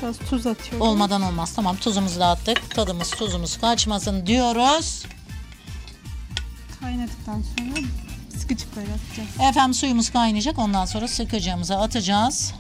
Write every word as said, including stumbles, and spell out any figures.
Biraz tuz atıyorum. Olmadan olmaz. Tamam, tuzumuzu da attık. Tadımız tuzumuz kaçmasın diyoruz. Kaynadıktan sonra sıkıcıkları atacağız. Efendim suyumuz kaynayacak. Ondan sonra sıkacağımıza atacağız.